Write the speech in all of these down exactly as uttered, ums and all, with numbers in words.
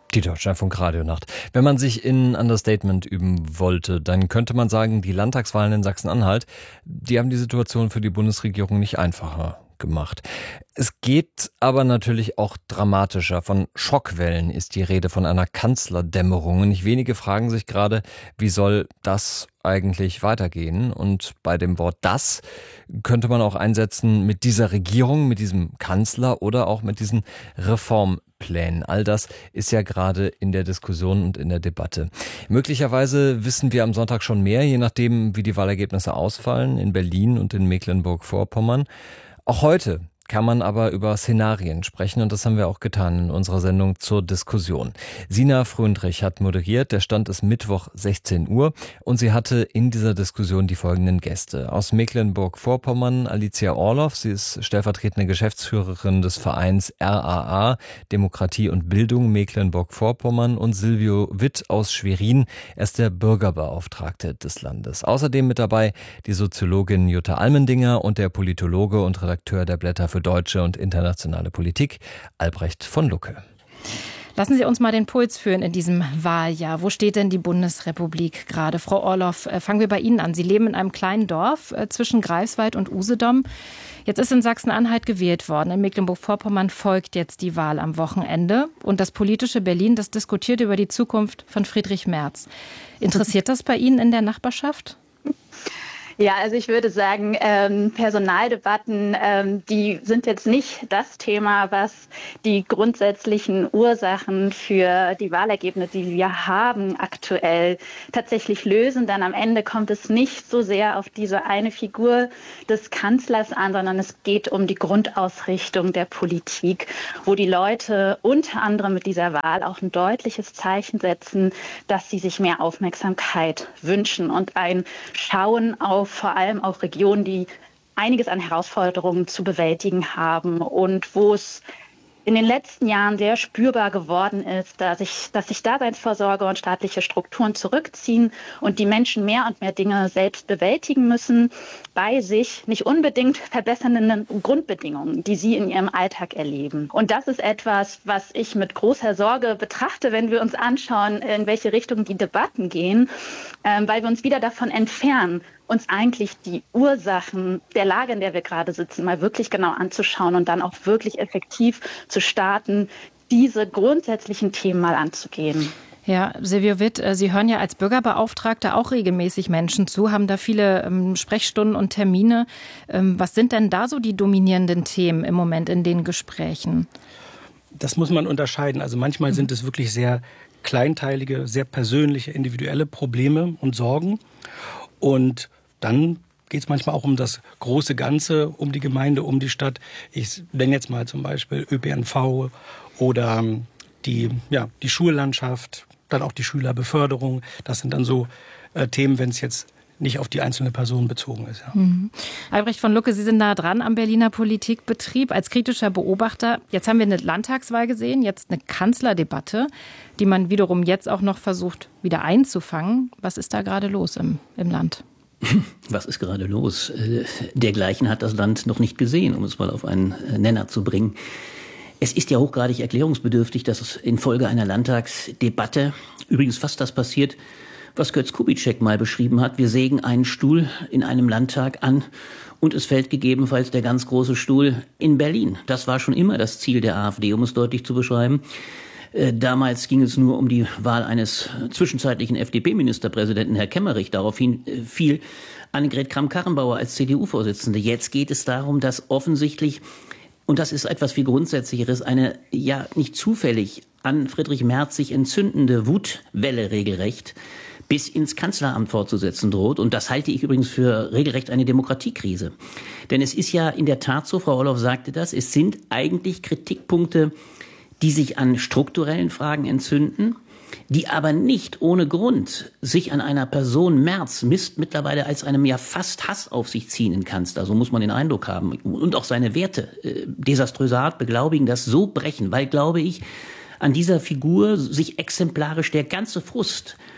Die Deutschlandfunk Radionacht. Wenn man sich in Understatement üben wollte, dann könnte man sagen, die Landtagswahlen in Sachsen-Anhalt, die haben die Situation für die Bundesregierung nicht einfacher gemacht. Es geht aber natürlich auch dramatischer. Von Schockwellen ist die Rede, von einer Kanzlerdämmerung. Nicht wenige fragen sich gerade, wie soll das eigentlich weitergehen? Und bei dem Wort das könnte man auch einsetzen mit dieser Regierung, mit diesem Kanzler oder auch mit diesen Reformplänen. All das ist ja gerade in der Diskussion und in der Debatte. Möglicherweise wissen wir am Sonntag schon mehr, je nachdem, wie die Wahlergebnisse ausfallen, in Berlin und in Mecklenburg-Vorpommern. Auch heute kann man aber über Szenarien sprechen und das haben wir auch getan in unserer Sendung zur Diskussion. Sina Fröndrich hat moderiert, der Stand ist Mittwoch sechzehn Uhr und sie hatte in dieser Diskussion die folgenden Gäste. Aus Mecklenburg-Vorpommern Alicia Orloff, sie ist stellvertretende Geschäftsführerin des Vereins R A A, Demokratie und Bildung Mecklenburg-Vorpommern, und Silvio Witt aus Schwerin, er ist der Bürgerbeauftragte des Landes. Außerdem mit dabei die Soziologin Jutta Almendinger und der Politologe und Redakteur der Blätter für deutsche und internationale Politik, Albrecht von Lucke. Lassen Sie uns mal den Puls führen in diesem Wahljahr. Wo steht denn die Bundesrepublik gerade? Frau Orloff, fangen wir bei Ihnen an. Sie leben in einem kleinen Dorf zwischen Greifswald und Usedom. Jetzt ist in Sachsen-Anhalt gewählt worden. In Mecklenburg-Vorpommern folgt jetzt die Wahl am Wochenende. Und das politische Berlin, das diskutiert über die Zukunft von Friedrich Merz. Interessiert das bei Ihnen in der Nachbarschaft? Ja, also ich würde sagen, ähm, Personaldebatten, ähm, die sind jetzt nicht das Thema, was die grundsätzlichen Ursachen für die Wahlergebnisse, die wir haben, aktuell tatsächlich lösen. Denn am Ende kommt es nicht so sehr auf diese eine Figur des Kanzlers an, sondern es geht um die Grundausrichtung der Politik, wo die Leute unter anderem mit dieser Wahl auch ein deutliches Zeichen setzen, dass sie sich mehr Aufmerksamkeit wünschen und ein Schauen auf vor allem auch Regionen, die einiges an Herausforderungen zu bewältigen haben und wo es in den letzten Jahren sehr spürbar geworden ist, dass sich, dass sich Daseinsvorsorge und staatliche Strukturen zurückziehen und die Menschen mehr und mehr Dinge selbst bewältigen müssen, bei sich nicht unbedingt verbessernden Grundbedingungen, die sie in ihrem Alltag erleben. Und das ist etwas, was ich mit großer Sorge betrachte, wenn wir uns anschauen, in welche Richtung die Debatten gehen, äh, weil wir uns wieder davon entfernen, uns eigentlich die Ursachen der Lage, in der wir gerade sitzen, mal wirklich genau anzuschauen und dann auch wirklich effektiv zu starten, diese grundsätzlichen Themen mal anzugehen. Ja, Silvio Witt, Sie hören ja als Bürgerbeauftragter auch regelmäßig Menschen zu, haben da viele ähm, Sprechstunden und Termine. Ähm, was sind denn da so die dominierenden Themen im Moment in den Gesprächen? Das muss man unterscheiden. Also manchmal sind es wirklich sehr kleinteilige, sehr persönliche, individuelle Probleme und Sorgen. Und dann geht es manchmal auch um das große Ganze, um die Gemeinde, um die Stadt. Ich nenne jetzt mal zum Beispiel Ö P N V oder die, ja, die Schullandschaft, dann auch die Schülerbeförderung. Das sind dann so äh, Themen, wenn es jetzt nicht auf die einzelne Person bezogen ist. Ja. Mhm. Albrecht von Lucke, Sie sind nah dran am Berliner Politikbetrieb als kritischer Beobachter. Jetzt haben wir eine Landtagswahl gesehen, jetzt eine Kanzlerdebatte, die man wiederum jetzt auch noch versucht, wieder einzufangen. Was ist da gerade los im, im Land? Was ist gerade los? Dergleichen hat das Land noch nicht gesehen, um es mal auf einen Nenner zu bringen. Es ist ja hochgradig erklärungsbedürftig, dass es infolge einer Landtagsdebatte, übrigens fast das passiert, was Götz Kubitschek mal beschrieben hat. Wir sägen einen Stuhl in einem Landtag an und es fällt gegebenenfalls der ganz große Stuhl in Berlin. Das war schon immer das Ziel der AfD, um es deutlich zu beschreiben. Damals ging es nur um die Wahl eines zwischenzeitlichen F D P-Ministerpräsidenten, Herr Kemmerich. Daraufhin fiel Annegret Kramp-Karrenbauer als C D U-Vorsitzende. Jetzt geht es darum, dass offensichtlich, und das ist etwas viel Grundsätzlicheres, eine ja nicht zufällig an Friedrich Merz sich entzündende Wutwelle regelrecht bis ins Kanzleramt fortzusetzen droht. Und das halte ich übrigens für regelrecht eine Demokratiekrise. Denn es ist ja in der Tat so, Frau Orloff sagte das, es sind eigentlich Kritikpunkte, die sich an strukturellen Fragen entzünden, die aber nicht ohne Grund sich an einer Person Merz misst mittlerweile als einem ja fast Hass auf sich ziehenden Kanzler. So muss man den Eindruck haben. Und auch seine Werte äh, desaströser Art beglaubigen, das so brechen, weil, glaube ich, an dieser Figur sich exemplarisch der ganze Frust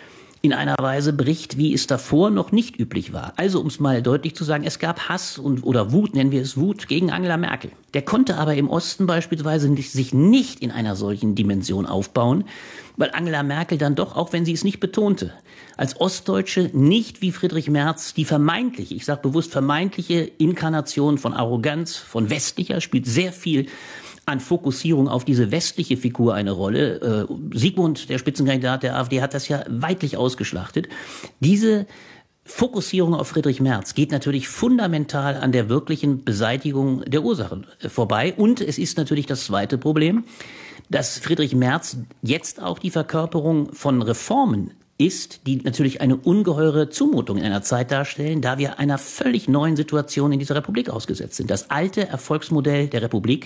in einer Weise bricht, wie es davor noch nicht üblich war. Also, um es mal deutlich zu sagen, es gab Hass und, oder Wut, nennen wir es Wut, gegen Angela Merkel. Der konnte aber im Osten beispielsweise nicht, sich nicht in einer solchen Dimension aufbauen, weil Angela Merkel dann doch, auch wenn sie es nicht betonte, als Ostdeutsche nicht wie Friedrich Merz die vermeintliche, ich sage bewusst vermeintliche Inkarnation von Arroganz, von westlicher, spielt sehr viel an Fokussierung auf diese westliche Figur eine Rolle. Äh, Sigmund, der Spitzenkandidat der AfD, hat das ja weitlich ausgeschlachtet. Diese Fokussierung auf Friedrich Merz geht natürlich fundamental an der wirklichen Beseitigung der Ursachen vorbei. Und es ist natürlich das zweite Problem, dass Friedrich Merz jetzt auch die Verkörperung von Reformen ist, die natürlich eine ungeheure Zumutung in einer Zeit darstellen, da wir einer völlig neuen Situation in dieser Republik ausgesetzt sind. Das alte Erfolgsmodell der Republik,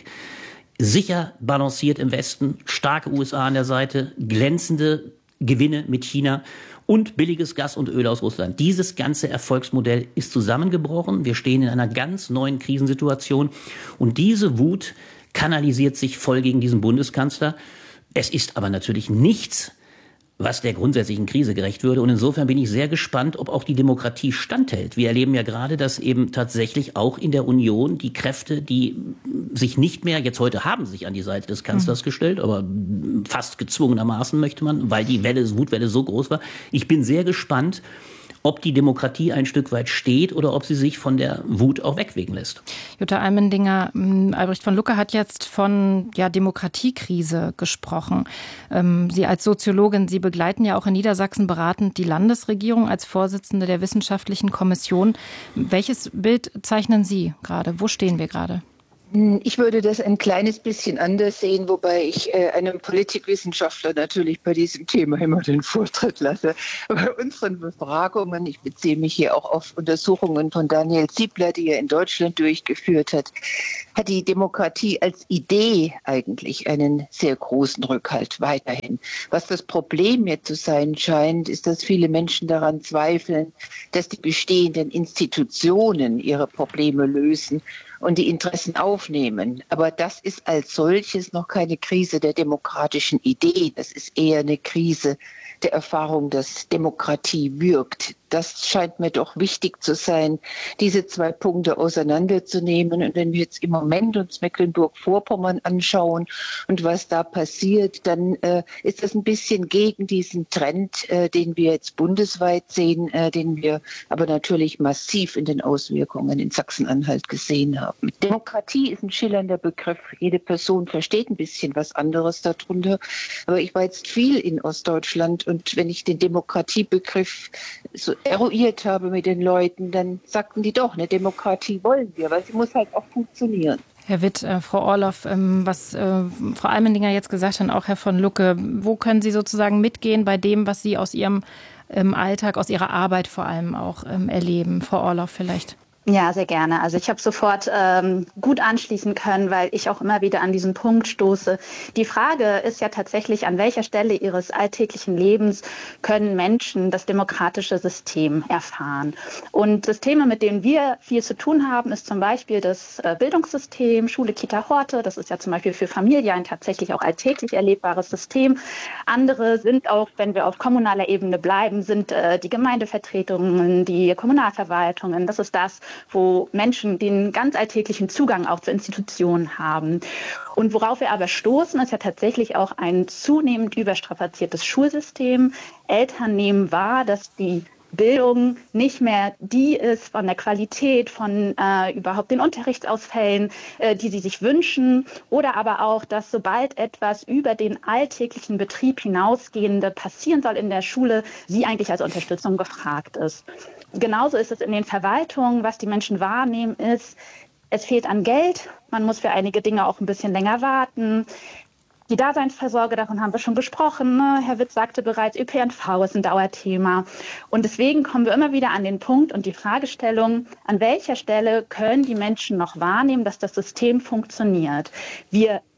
sicher balanciert im Westen, starke U S A an der Seite, glänzende Gewinne mit China und billiges Gas und Öl aus Russland. Dieses ganze Erfolgsmodell ist zusammengebrochen. Wir stehen in einer ganz neuen Krisensituation. Und diese Wut kanalisiert sich voll gegen diesen Bundeskanzler. Es ist aber natürlich nichts, was der grundsätzlichen Krise gerecht würde. Und insofern bin ich sehr gespannt, ob auch die Demokratie standhält. Wir erleben ja gerade, dass eben tatsächlich auch in der Union die Kräfte, die sich nicht mehr, jetzt heute haben sich an die Seite des Kanzlers mhm. gestellt, aber fast gezwungenermaßen möchte man, weil die Welle, Wutwelle so groß war. Ich bin sehr gespannt, ob die Demokratie ein Stück weit steht oder ob sie sich von der Wut auch wegwegen lässt. Jutta Almendinger, Albrecht von Lucke hat jetzt von ja, Demokratiekrise gesprochen. Ähm, Sie als Soziologin, Sie begleiten ja auch in Niedersachsen beratend die Landesregierung als Vorsitzende der Wissenschaftlichen Kommission. Welches Bild zeichnen Sie gerade? Wo stehen wir gerade? Ich würde das ein kleines bisschen anders sehen, wobei ich äh, einem Politikwissenschaftler natürlich bei diesem Thema immer den Vortritt lasse. Bei unseren Befragungen, ich beziehe mich hier auch auf Untersuchungen von Daniel Ziebler, die er in Deutschland durchgeführt hat, hat die Demokratie als Idee eigentlich einen sehr großen Rückhalt weiterhin. Was das Problem jetzt zu sein scheint, ist, dass viele Menschen daran zweifeln, dass die bestehenden Institutionen ihre Probleme lösen und die Interessen aufnehmen. Aber das ist als solches noch keine Krise der demokratischen Idee. Das ist eher eine Krise der Erfahrung, dass Demokratie wirkt. Das scheint mir doch wichtig zu sein, diese zwei Punkte auseinanderzunehmen. Und wenn wir jetzt im Moment uns Mecklenburg-Vorpommern anschauen und was da passiert, dann äh, ist das ein bisschen gegen diesen Trend, äh, den wir jetzt bundesweit sehen, äh, den wir aber natürlich massiv in den Auswirkungen in Sachsen-Anhalt gesehen haben. Demokratie ist ein schillernder Begriff. Jede Person versteht ein bisschen was anderes darunter. Aber ich war jetzt viel in Ostdeutschland und wenn ich den Demokratiebegriff so eruiert habe mit den Leuten, dann sagten die doch, eine Demokratie wollen wir, weil sie muss halt auch funktionieren. Herr Witt, äh, Frau Orloff, ähm, was äh, Frau Almendinger jetzt gesagt hat, auch Herr von Lucke, wo können Sie sozusagen mitgehen bei dem, was Sie aus Ihrem ähm, Alltag, aus Ihrer Arbeit vor allem auch ähm, erleben? Frau Orloff vielleicht. Ja, sehr gerne. Also ich habe sofort ähm, gut anschließen können, weil ich auch immer wieder an diesen Punkt stoße. Die Frage ist ja tatsächlich, an welcher Stelle ihres alltäglichen Lebens können Menschen das demokratische System erfahren. Und Systeme, mit denen wir viel zu tun haben, ist zum Beispiel das äh, Bildungssystem, Schule, Kita, Horte. Das ist ja zum Beispiel für Familie ein tatsächlich auch alltäglich erlebbares System. Andere sind auch, wenn wir auf kommunaler Ebene bleiben, sind äh, die Gemeindevertretungen, die Kommunalverwaltungen. Das ist das, wo Menschen den ganz alltäglichen Zugang auch zu Institutionen haben. Und worauf wir aber stoßen, ist ja tatsächlich auch ein zunehmend überstrapaziertes Schulsystem. Eltern nehmen wahr, dass die Bildung nicht mehr die ist von der Qualität, von äh, überhaupt den Unterrichtsausfällen, äh, die sie sich wünschen. Oder aber auch, dass sobald etwas über den alltäglichen Betrieb hinausgehende passieren soll in der Schule, sie eigentlich als Unterstützung gefragt ist. Genauso ist es in den Verwaltungen. Was die Menschen wahrnehmen, ist, es fehlt an Geld. Man muss für einige Dinge auch ein bisschen länger warten. Die Daseinsvorsorge, davon haben wir schon gesprochen. Ne? Herr Witt sagte bereits, Ö P N V ist ein Dauerthema. Und deswegen kommen wir immer wieder an den Punkt und die Fragestellung, an welcher Stelle können die Menschen noch wahrnehmen, dass das System funktioniert. Wir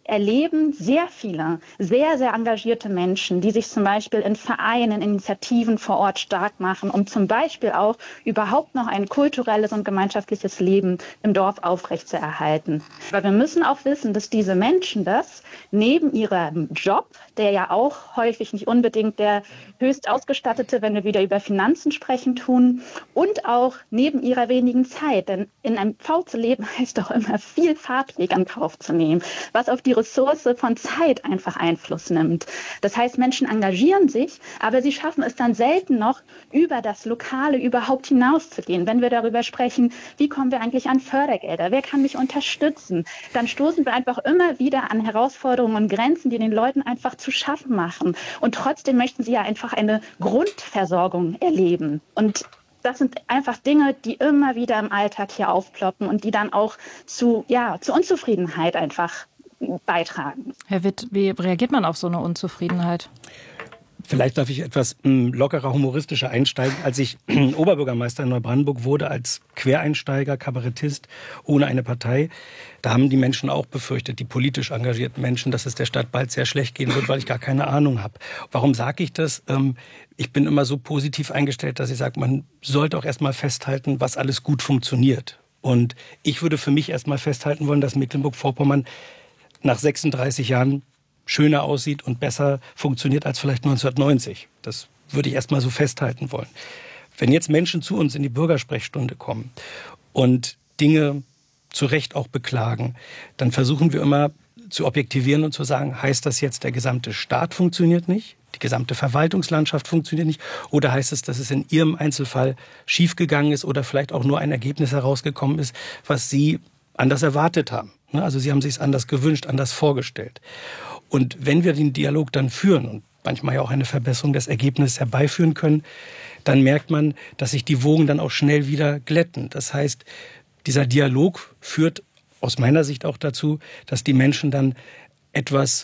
erleben sehr viele, sehr, sehr engagierte Menschen, die sich zum Beispiel in Vereinen, Initiativen vor Ort stark machen, um zum Beispiel auch überhaupt noch ein kulturelles und gemeinschaftliches Leben im Dorf aufrechtzuerhalten. Aber wir müssen auch wissen, dass diese Menschen das neben ihrem Job, der ja auch häufig nicht unbedingt der höchst ausgestattete, wenn wir wieder über Finanzen sprechen, tun, und auch neben ihrer wenigen Zeit. Denn in einem V zu leben heißt doch immer viel Fahrtweg in Kauf zu nehmen, was auf die Ressource von Zeit einfach Einfluss nimmt. Das heißt, Menschen engagieren sich, aber sie schaffen es dann selten noch, über das Lokale überhaupt hinauszugehen. Wenn wir darüber sprechen, wie kommen wir eigentlich an Fördergelder, wer kann mich unterstützen, dann stoßen wir einfach immer wieder an Herausforderungen und Grenzen, die den Leuten einfach zu schaffen machen. Und trotzdem möchten sie ja einfach eine Grundversorgung erleben. Und das sind einfach Dinge, die immer wieder im Alltag hier aufploppen und die dann auch zu, ja, zu Unzufriedenheit einfach beitragen. Herr Witt, wie reagiert man auf so eine Unzufriedenheit? Vielleicht darf ich etwas mh, lockerer, humoristischer einsteigen. Als ich äh, Oberbürgermeister in Neubrandenburg wurde, als Quereinsteiger, Kabarettist, ohne eine Partei, da haben die Menschen auch befürchtet, die politisch engagierten Menschen, dass es der Stadt bald sehr schlecht gehen wird, weil ich gar keine Ahnung habe. Warum sage ich das? Ähm, ich bin immer so positiv eingestellt, dass ich sage, man sollte auch erstmal festhalten, was alles gut funktioniert. Und ich würde für mich erstmal festhalten wollen, dass Mecklenburg-Vorpommern nach sechsunddreißig Jahren schöner aussieht und besser funktioniert als vielleicht neunzehnhundertneunzig. Das würde ich erstmal so festhalten wollen. Wenn jetzt Menschen zu uns in die Bürgersprechstunde kommen und Dinge zu Recht auch beklagen, dann versuchen wir immer zu objektivieren und zu sagen, heißt das jetzt, der gesamte Staat funktioniert nicht, die gesamte Verwaltungslandschaft funktioniert nicht, oder heißt es, dass es in Ihrem Einzelfall schiefgegangen ist oder vielleicht auch nur ein Ergebnis herausgekommen ist, was Sie anders erwartet haben. Also Sie haben sich es anders gewünscht, anders vorgestellt. Und wenn wir den Dialog dann führen und manchmal ja auch eine Verbesserung des Ergebnisses herbeiführen können, dann merkt man, dass sich die Wogen dann auch schnell wieder glätten. Das heißt, dieser Dialog führt aus meiner Sicht auch dazu, dass die Menschen dann etwas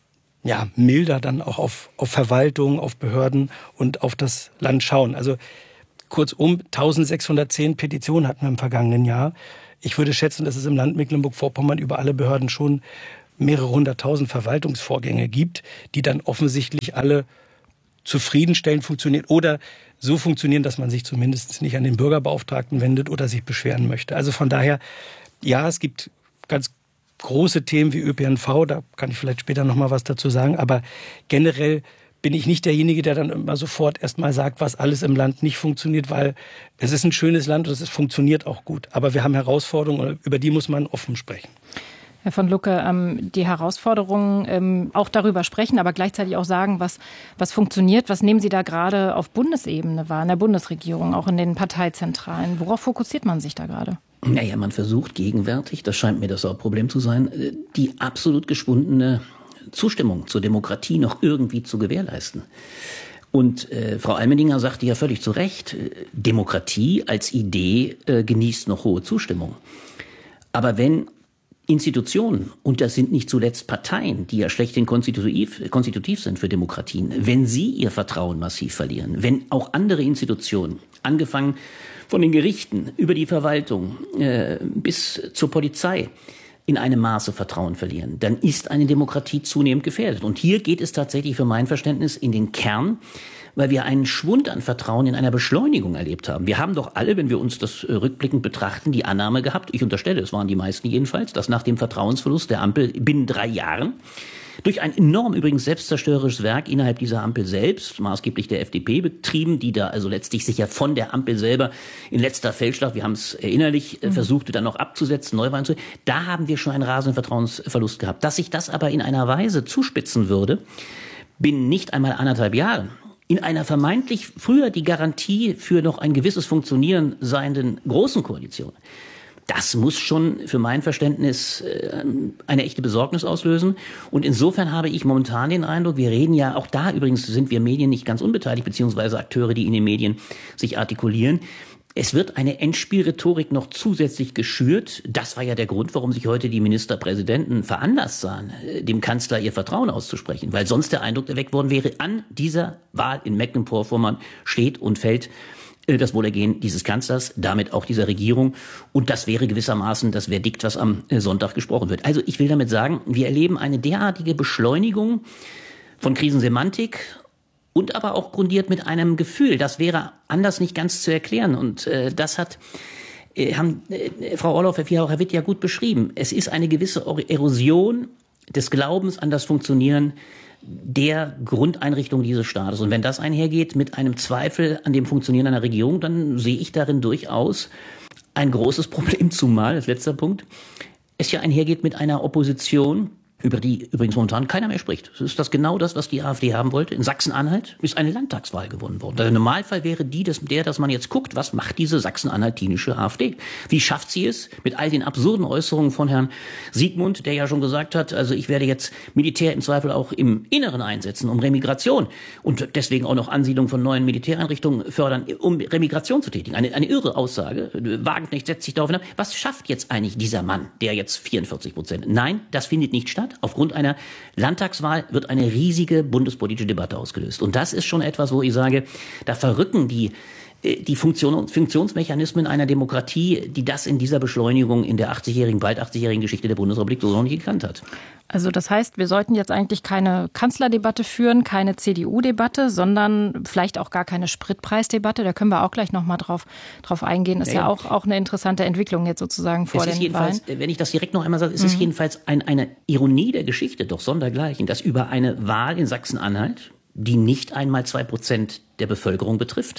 ja, milder dann auch auf, auf Verwaltung, auf Behörden und auf das Land schauen. Also kurzum, eintausendsechshundertzehn Petitionen hatten wir im vergangenen Jahr. Ich würde schätzen, dass es im Land Mecklenburg-Vorpommern über alle Behörden schon mehrere hunderttausend Verwaltungsvorgänge gibt, die dann offensichtlich alle zufriedenstellend funktionieren oder so funktionieren, dass man sich zumindest nicht an den Bürgerbeauftragten wendet oder sich beschweren möchte. Also von daher, ja, es gibt ganz große Themen wie Ö P N V, da kann ich vielleicht später noch mal was dazu sagen, aber generell bin ich nicht derjenige, der dann immer sofort erst mal sagt, was alles im Land nicht funktioniert, weil es ist ein schönes Land und es funktioniert auch gut. Aber wir haben Herausforderungen, über die muss man offen sprechen. Herr von Lucke, ähm, die Herausforderungen ähm, auch darüber sprechen, aber gleichzeitig auch sagen, was, was funktioniert. Was nehmen Sie da gerade auf Bundesebene wahr, in der Bundesregierung, auch in den Parteizentralen? Worauf fokussiert man sich da gerade? Naja, man versucht gegenwärtig, das scheint mir das Hauptproblem zu sein, die absolut geschwundene Zustimmung zur Demokratie noch irgendwie zu gewährleisten. Und äh, Frau Almendinger sagte ja völlig zu Recht, Demokratie als Idee äh, genießt noch hohe Zustimmung. Aber wenn Institutionen, und das sind nicht zuletzt Parteien, die ja schlechthin konstitutiv, konstitutiv sind für Demokratien, wenn sie ihr Vertrauen massiv verlieren, wenn auch andere Institutionen, angefangen von den Gerichten über die Verwaltung äh, bis zur Polizei, in einem Maße Vertrauen verlieren, dann ist eine Demokratie zunehmend gefährdet. Und hier geht es tatsächlich für mein Verständnis in den Kern, weil wir einen Schwund an Vertrauen in einer Beschleunigung erlebt haben. Wir haben doch alle, wenn wir uns das äh, rückblickend betrachten, die Annahme gehabt, ich unterstelle, es waren die meisten jedenfalls, dass nach dem Vertrauensverlust der Ampel binnen drei Jahren durch ein enorm übrigens selbstzerstörerisches Werk innerhalb dieser Ampel selbst, maßgeblich der F D P betrieben, die da also letztlich sich ja von der Ampel selber in letzter Feldschlag, wir haben es erinnerlich äh, versucht, dann noch abzusetzen, Neuwahlen zu, da haben wir schon einen rasenden Vertrauensverlust gehabt. Dass sich das aber in einer Weise zuspitzen würde, binnen nicht einmal anderthalb Jahren, in einer vermeintlich früher die Garantie für noch ein gewisses Funktionieren seienden großen Koalition, das muss schon für mein Verständnis äh, eine echte Besorgnis auslösen. Und insofern habe ich momentan den Eindruck, wir reden ja, auch da übrigens sind wir Medien nicht ganz unbeteiligt, beziehungsweise Akteure, die in den Medien sich artikulieren. Es wird eine Endspielrhetorik noch zusätzlich geschürt. Das war ja der Grund, warum sich heute die Ministerpräsidenten veranlasst sahen, dem Kanzler ihr Vertrauen auszusprechen. Weil sonst der Eindruck erweckt worden wäre, an dieser Wahl in Mecklenburg-Vorpommern steht und fällt das Wohlergehen dieses Kanzlers, damit auch dieser Regierung. Und das wäre gewissermaßen das Verdikt, was am Sonntag gesprochen wird. Also ich will damit sagen, wir erleben eine derartige Beschleunigung von Krisensemantik und aber auch grundiert mit einem Gefühl, das wäre anders nicht ganz zu erklären. Und äh, das hat äh, haben äh, Frau Orloff, Herr Witt ja gut beschrieben. Es ist eine gewisse Erosion des Glaubens an das Funktionieren der Grundeinrichtung dieses Staates. Und wenn das einhergeht mit einem Zweifel an dem Funktionieren einer Regierung, dann sehe ich darin durchaus ein großes Problem, zumal, das letzter Punkt, es ja einhergeht mit einer Opposition, über die übrigens momentan keiner mehr spricht. Das ist das genau das, was die AfD haben wollte. In Sachsen-Anhalt ist eine Landtagswahl gewonnen worden. Der Normalfall wäre die, dass, der, dass man jetzt guckt, was macht diese sachsen-anhaltinische AfD? Wie schafft sie es mit all den absurden Äußerungen von Herrn Siegmund, der ja schon gesagt hat, also ich werde jetzt Militär im Zweifel auch im Inneren einsetzen, um Remigration und deswegen auch noch Ansiedlung von neuen Militäreinrichtungen fördern, um Remigration zu tätigen. Eine, eine irre Aussage. Wagenknecht setzt sich darauf hin. Was schafft jetzt eigentlich dieser Mann, der jetzt vierundvierzig Prozent? Nein, das findet nicht statt. Aufgrund einer Landtagswahl wird eine riesige bundespolitische Debatte ausgelöst. Und das ist schon etwas, wo ich sage, da verrücken die, die Funktion, Funktionsmechanismen einer Demokratie, die das in dieser Beschleunigung in der achtzigjährigen, bald achtzigjährigen Geschichte der Bundesrepublik so noch nicht gekannt hat. Also das heißt, wir sollten jetzt eigentlich keine Kanzlerdebatte führen, keine C D U-Debatte, sondern vielleicht auch gar keine Spritpreisdebatte. Da können wir auch gleich noch mal drauf, drauf eingehen. Ist ja, ja auch, auch eine interessante Entwicklung jetzt sozusagen vor den Wahlen. Wenn ich das direkt noch einmal sage, ist mhm. es jedenfalls ein, eine Ironie der Geschichte, doch sondergleichen, dass über eine Wahl in Sachsen-Anhalt, die nicht einmal zwei Prozent der Bevölkerung betrifft,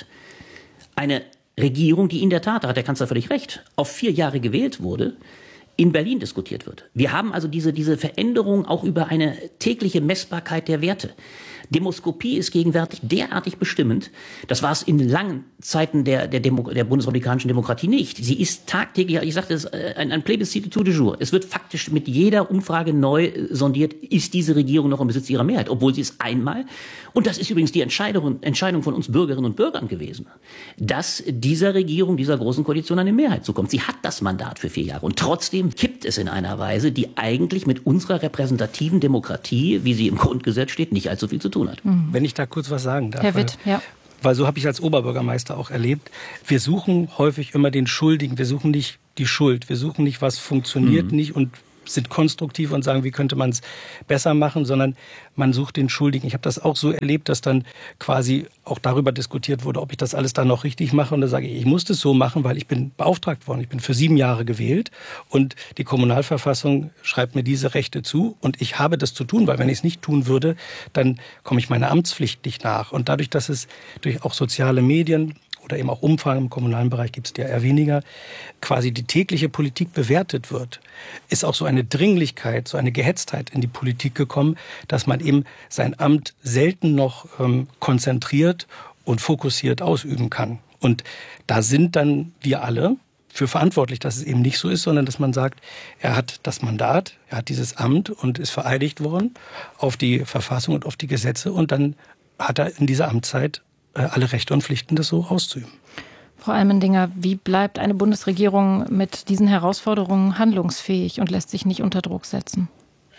eine Regierung, die in der Tat, da hat der Kanzler völlig recht, auf vier Jahre gewählt wurde, in Berlin diskutiert wird. Wir haben also diese, diese Veränderung auch über eine tägliche Messbarkeit der Werte. Demoskopie ist gegenwärtig derartig bestimmend. Das war es in langen Zeiten der, der, Demo, der bundesrepublikanischen Demokratie nicht. Sie ist tagtäglich, ich sagte es, ein, ein Plebiscit du jour. Es wird faktisch mit jeder Umfrage neu sondiert, ist diese Regierung noch im Besitz ihrer Mehrheit, obwohl sie es einmal, und das ist übrigens die Entscheidung, Entscheidung von uns Bürgerinnen und Bürgern gewesen, dass dieser Regierung, dieser großen Koalition eine Mehrheit zukommt. Sie hat das Mandat für vier Jahre und trotzdem kippt es in einer Weise, die eigentlich mit unserer repräsentativen Demokratie, wie sie im Grundgesetz steht, nicht allzu viel zu tun hat. Wenn ich da kurz was sagen darf. Herr Witt, ja. Weil so habe ich als Oberbürgermeister auch erlebt. Wir suchen häufig immer den Schuldigen. Wir suchen nicht die Schuld. Wir suchen nicht, was funktioniert mhm. nicht und sind konstruktiv und sagen, wie könnte man es besser machen, sondern man sucht den Schuldigen. Ich habe das auch so erlebt, dass dann quasi auch darüber diskutiert wurde, ob ich das alles dann noch richtig mache. Und da sage ich, ich muss das so machen, weil ich bin beauftragt worden. Ich bin für sieben Jahre gewählt und die Kommunalverfassung schreibt mir diese Rechte zu und ich habe das zu tun, weil wenn ich es nicht tun würde, dann komme ich meiner Amtspflicht nicht nach. Und dadurch, dass es durch auch soziale Medien oder eben auch Umfragen im kommunalen Bereich gibt es ja eher weniger, quasi die tägliche Politik bewertet wird, ist auch so eine Dringlichkeit, so eine Gehetztheit in die Politik gekommen, dass man eben sein Amt selten noch ähm, konzentriert und fokussiert ausüben kann. Und da sind dann wir alle für verantwortlich, dass es eben nicht so ist, sondern dass man sagt, er hat das Mandat, er hat dieses Amt und ist vereidigt worden auf die Verfassung und auf die Gesetze und dann hat er in dieser Amtszeit alle Rechte und Pflichten, das so auszuüben. Frau Allmendinger, wie bleibt eine Bundesregierung mit diesen Herausforderungen handlungsfähig und lässt sich nicht unter Druck setzen?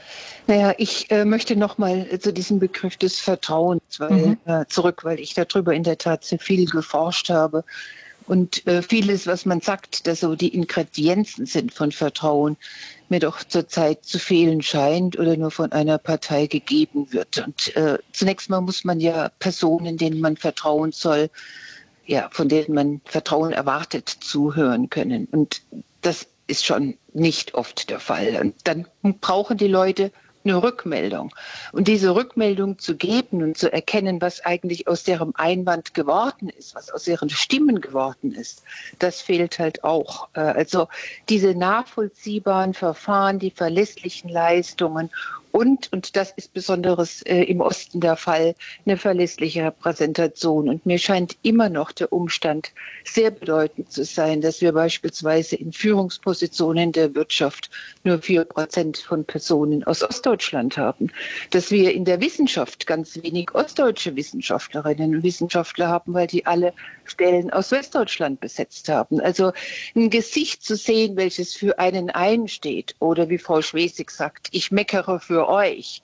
Naja, ich äh, möchte noch mal zu diesem Begriff des Vertrauens weil, mhm. äh, zurück, weil ich darüber in der Tat sehr viel geforscht habe. Und äh, vieles, was man sagt, dass so die Ingredienzen sind von Vertrauen, mir doch zurzeit zu fehlen scheint oder nur von einer Partei gegeben wird. Und äh, zunächst mal muss man ja Personen, denen man vertrauen soll, ja, von denen man Vertrauen erwartet, zuhören können. Und das ist schon nicht oft der Fall. Und dann brauchen die Leute eine Rückmeldung. Und diese Rückmeldung zu geben und zu erkennen, was eigentlich aus deren Einwand geworden ist, was aus ihren Stimmen geworden ist, das fehlt halt auch. Also diese nachvollziehbaren Verfahren, die verlässlichen Leistungen und, und das ist besonders äh, im Osten der Fall, eine verlässliche Repräsentation. Und mir scheint immer noch der Umstand sehr bedeutend zu sein, dass wir beispielsweise in Führungspositionen der Wirtschaft nur vier Prozent von Personen aus Ostdeutschland haben. Dass wir in der Wissenschaft ganz wenig ostdeutsche Wissenschaftlerinnen und Wissenschaftler haben, weil die alle Stellen aus Westdeutschland besetzt haben. Also ein Gesicht zu sehen, welches für einen einsteht oder wie Frau Schwesig sagt, ich meckere für euch.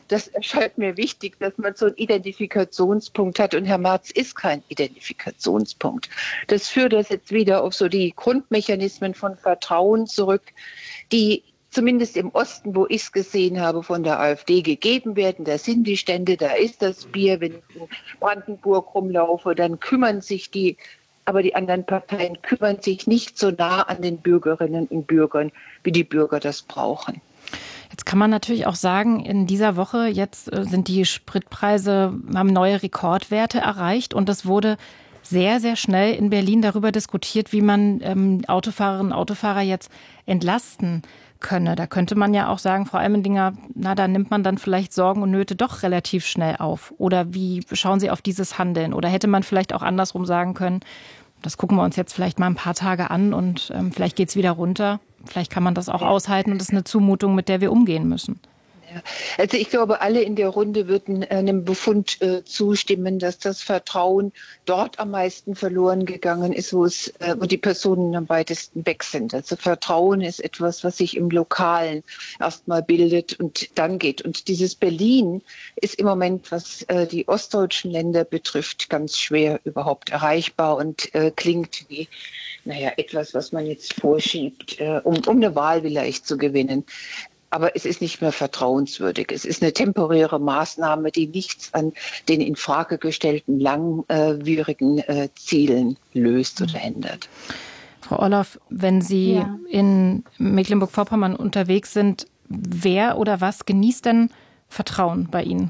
Das erscheint mir wichtig, dass man so einen Identifikationspunkt hat. Und Herr Merz ist kein Identifikationspunkt. Das führt das jetzt wieder auf so die Grundmechanismen von Vertrauen zurück, die zumindest im Osten, wo ich es gesehen habe, von der AfD gegeben werden. Da sind die Stände, da ist das Bier. Wenn ich in Brandenburg rumlaufe, dann kümmern sich die, aber die anderen Parteien kümmern sich nicht so nah an den Bürgerinnen und Bürgern, wie die Bürger das brauchen. Jetzt kann man natürlich auch sagen, in dieser Woche jetzt sind die Spritpreise, haben neue Rekordwerte erreicht und es wurde sehr, sehr schnell in Berlin darüber diskutiert, wie man ähm, Autofahrerinnen und Autofahrer jetzt entlasten könne. Da könnte man ja auch sagen, Frau Eimendinger, na, da nimmt man dann vielleicht Sorgen und Nöte doch relativ schnell auf. Oder wie schauen Sie auf dieses Handeln? Oder hätte man vielleicht auch andersrum sagen können, das gucken wir uns jetzt vielleicht mal ein paar Tage an und ähm, vielleicht geht es wieder runter. Vielleicht kann man das auch aushalten und das ist eine Zumutung, mit der wir umgehen müssen. Ja. Also ich glaube, alle in der Runde würden einem Befund äh, zustimmen, dass das Vertrauen dort am meisten verloren gegangen ist, wo es, äh, wo die Personen am weitesten weg sind. Also Vertrauen ist etwas, was sich im Lokalen erstmal bildet und dann geht. Und dieses Berlin ist im Moment, was äh, die ostdeutschen Länder betrifft, ganz schwer überhaupt erreichbar und äh, klingt wie naja, etwas, was man jetzt vorschiebt, äh, um, um eine Wahl vielleicht zu gewinnen. Aber es ist nicht mehr vertrauenswürdig. Es ist eine temporäre Maßnahme, die nichts an den in Frage gestellten langwierigen äh, Zielen löst oder ändert. Frau Orloff, wenn Sie ja. in Mecklenburg-Vorpommern unterwegs sind, wer oder was genießt denn Vertrauen bei Ihnen?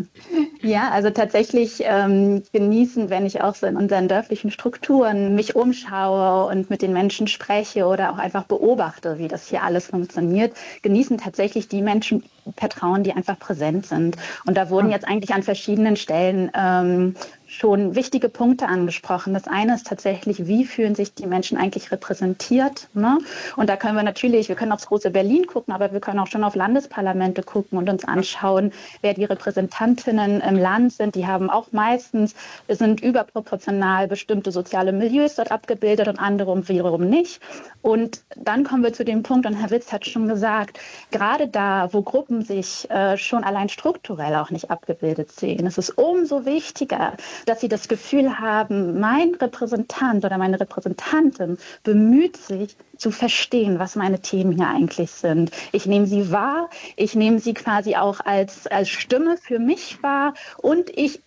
Ja, also tatsächlich ähm, genießen, wenn ich auch so in unseren dörflichen Strukturen mich umschaue und mit den Menschen spreche oder auch einfach beobachte, wie das hier alles funktioniert, genießen tatsächlich die Menschen Vertrauen, die einfach präsent sind. Und da wurden jetzt eigentlich an verschiedenen Stellen ähm, schon wichtige Punkte angesprochen. Das eine ist tatsächlich, wie fühlen sich die Menschen eigentlich repräsentiert? Ne? Und da können wir natürlich, wir können aufs große Berlin gucken, aber wir können auch schon auf Landesparlamente gucken und uns anschauen, wer die Repräsentantinnen im Land sind. Die haben auch meistens, sind überproportional bestimmte soziale Milieus dort abgebildet und andere wiederum nicht. Und dann kommen wir zu dem Punkt, und Herr Witz hat schon gesagt, gerade da, wo Gruppen sich äh, schon allein strukturell auch nicht abgebildet sehen, ist es umso wichtiger, dass sie das Gefühl haben, mein Repräsentant oder meine Repräsentantin bemüht sich zu verstehen, was meine Themen hier eigentlich sind. Ich nehme sie wahr, ich nehme sie quasi auch als, als Stimme für mich wahr und ich